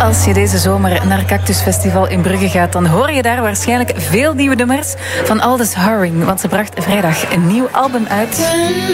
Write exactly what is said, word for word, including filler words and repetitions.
Als je deze zomer naar Cactus Festival in Brugge gaat, dan hoor je daar waarschijnlijk veel nieuwe nummers van Aldous Harding, want ze bracht vrijdag een nieuw album uit.